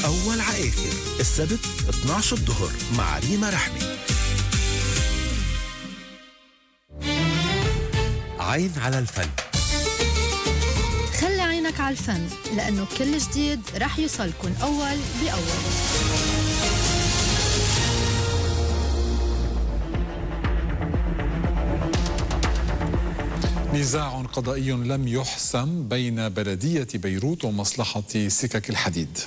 أول عآخر السبت 12 الظهر مع ريما رحمي. عين على الفن. خلي عينك على الفن، لأنه كل جديد رح يوصلكن أول بأول. نزاع قضائي لم يحسم بين بلدية بيروت ومصلحة سكك الحديد.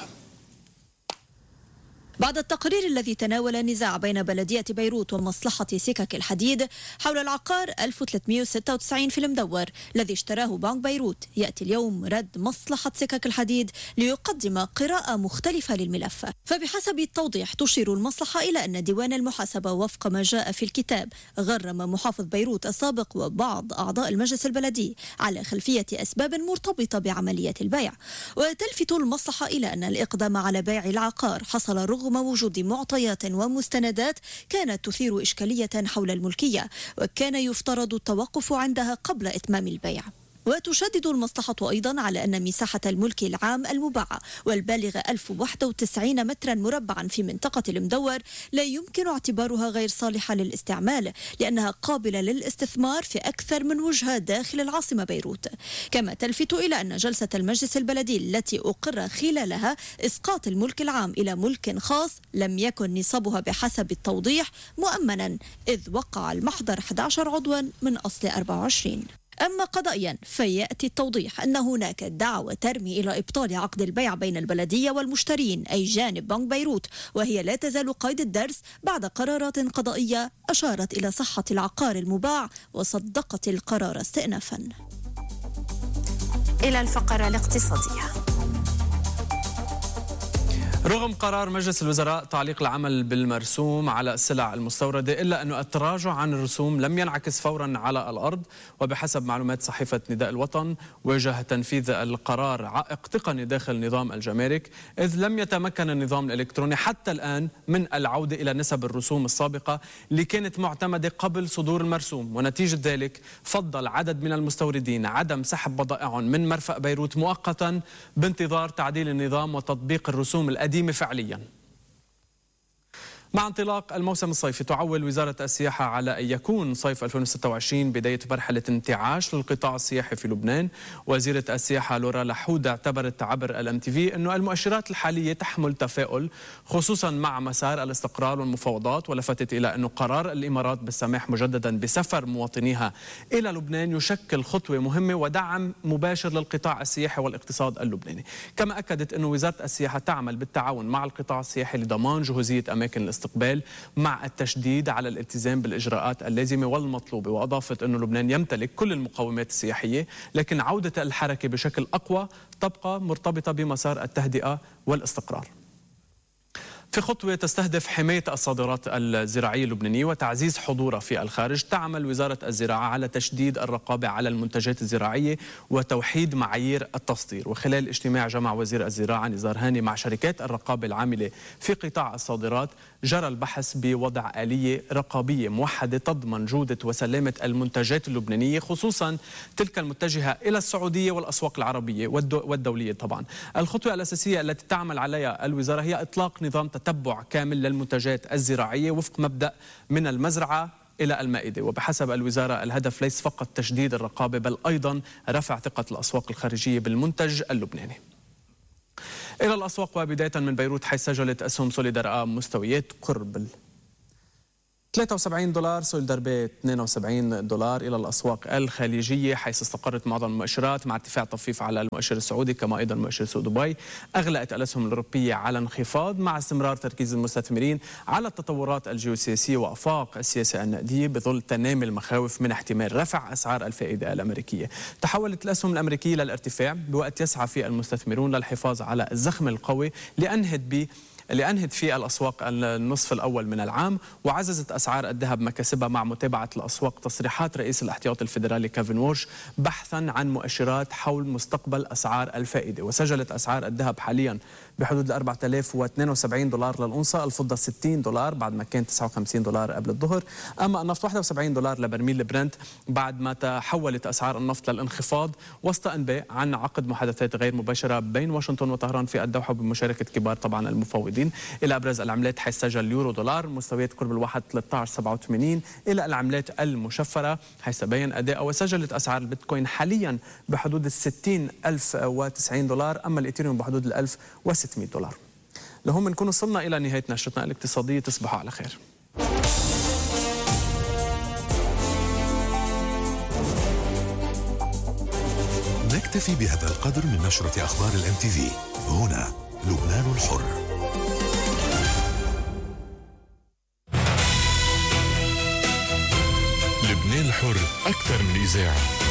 بعد التقرير الذي تناول النزاع بين بلدية بيروت ومصلحة سكك الحديد حول العقار 1396 في المدور الذي اشتراه بنك بيروت، يأتي اليوم رد مصلحة سكك الحديد ليقدم قراءة مختلفة للملف. فبحسب التوضيح تشير المصلحة إلى أن ديوان المحاسبة وفق ما جاء في الكتاب غرم محافظ بيروت السابق وبعض أعضاء المجلس البلدي على خلفية أسباب مرتبطة بعملية البيع. وتلفت المصلحة إلى أن الإقدام على بيع العقار حصل رغم وجود معطيات ومستندات كانت تثير إشكالية حول الملكية، وكان يفترض التوقف عندها قبل إتمام البيع. وتشدد المصلحة أيضا على أن مساحة الملك العام المباعة والبالغة 1091 مترا مربعا في منطقة المدور لا يمكن اعتبارها غير صالحة للاستعمال، لأنها قابلة للاستثمار في أكثر من وجهة داخل العاصمة بيروت. كما تلفت إلى أن جلسة المجلس البلدي التي أقر خلالها إسقاط الملك العام إلى ملك خاص لم يكن نصابها بحسب التوضيح مؤمنا، إذ وقع المحضر 11 عضوا من أصل 24. أما قضائيا فيأتي التوضيح أن هناك دعوة ترمي إلى إبطال عقد البيع بين البلدية والمشترين أي جانب بنك بيروت، وهي لا تزال قيد الدرس بعد قرارات قضائية أشارت إلى صحة العقار المباع وصدقت القرار استئنافا. إلى الفقرة الاقتصادية. رغم قرار مجلس الوزراء تعليق العمل بالمرسوم على السلع المستوردة، إلا أن التراجع عن الرسوم لم ينعكس فورا على الأرض. وبحسب معلومات صحيفة نداء الوطن واجه تنفيذ القرار عائق تقني داخل نظام الجمارك، إذ لم يتمكن النظام الإلكتروني حتى الآن من العودة إلى نسب الرسوم السابقة اللي كانت معتمدة قبل صدور المرسوم. ونتيجة ذلك فضل عدد من المستوردين عدم سحب بضائعهم من مرفأ بيروت مؤقتا بانتظار تعديل النظام وتطبيق الرسوم القديمة فعليا. مع انطلاق الموسم الصيفي تعول وزارة السياحة على أن يكون صيف 2026 بداية مرحلة انتعاش للقطاع السياحي في لبنان. وزيرة السياحة لورا لحود اعتبرت عبر الMTV أنه المؤشرات الحالية تحمل تفاؤل خصوصا مع مسار الاستقرار والمفاوضات، ولفتت إلى أنه قرار الإمارات بالسماح مجددا بسفر مواطنيها إلى لبنان يشكل خطوة مهمة ودعم مباشر للقطاع السياحي والاقتصاد اللبناني. كما أكدت أنه وزارة السياحة تعمل بالتعاون مع القطاع السياحي لضمان جهوزية أماكن الاستقبال مع التشديد على الالتزام بالإجراءات اللازمة والمطلوبة. وأضافت أن لبنان يمتلك كل المقومات السياحية، لكن عودة الحركة بشكل أقوى تبقى مرتبطة بمسار التهدئة والاستقرار. في خطوة تستهدف حماية الصادرات الزراعية اللبنانية وتعزيز حضورها في الخارج، تعمل وزارة الزراعة على تشديد الرقابة على المنتجات الزراعية وتوحيد معايير التصدير. وخلال اجتماع جمع وزير الزراعة نزار هاني مع شركات الرقابة العاملة في قطاع الصادرات، جرى البحث بوضع آلية رقابية موحدة تضمن جودة وسلامة المنتجات اللبنانية، خصوصا تلك المتجهة إلى السعودية والأسواق العربية والدولية. طبعا الخطوة الأساسية التي تعمل عليها الوزارة هي إطلاق نظام تتبع كامل للمنتجات الزراعية وفق مبدأ من المزرعة إلى المائدة. وبحسب الوزارة الهدف ليس فقط تشديد الرقابة بل أيضا رفع ثقة الأسواق الخارجية بالمنتج اللبناني. إلى الأسواق وبداية من بيروت، حيث سجلت أسهم سوليدار مستويات قرب $73 سوليدار بي $72 إلى الأسواق الخليجية، حيث استقرت معظم المؤشرات مع ارتفاع طفيف على المؤشر السعودي كما أيضا مؤشر سوق دبي. أغلقت الأسهم الأوروبية على انخفاض مع استمرار تركيز المستثمرين على التطورات الجيوسياسية وآفاق السياسة النقدية بظل تنامي المخاوف من احتمال رفع أسعار الفائدة الأمريكية. تحولت الأسهم الأمريكية للارتفاع بوقت يسعى فيه المستثمرون للحفاظ على الزخم القوي لأنهد به اللي أنهت فيه الأسواق النصف الأول من العام، وعززت أسعار الذهب مكاسبها مع متابعة الأسواق تصريحات رئيس الاحتياطي الفدرالي كيفن وورش بحثا عن مؤشرات حول مستقبل أسعار الفائدة. وسجلت أسعار الذهب حاليا بحدود 4072 دولار للأونصة، الفضة 60 دولار بعد ما كانت 59 دولار قبل الظهر، أما النفط 71 دولار لبرميل البرنت بعد ما تحولت أسعار النفط للانخفاض وسط أنباء عن عقد محادثات غير مباشرة بين واشنطن وطهران في الدوحة بمشاركة كبار طبعا المفوضين. إلى أبرز العملات حيث سجل اليورو دولار مستويات قرب الواحد 13.87 إلى العملات المشفرة حيث بين أداء. وسجلت أسعار البيتكوين حاليا بحدود 60,090 دولار، أما الإيثيريوم بحدود 1600 دولار. لهم نكون وصلنا إلى نهاية نشرتنا الاقتصادية. تصبحوا على خير. نكتفي بهذا القدر من نشرة أخبار الMTV. هنا لبنان الحر. لبنان الحر أكثر من إذاعة.